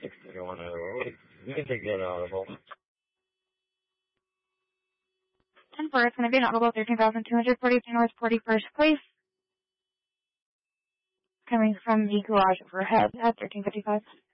631 you can take that audible. 10-4, it's going to be an audible 13,242 North 41st Place. Coming from the garage overhead at 1355.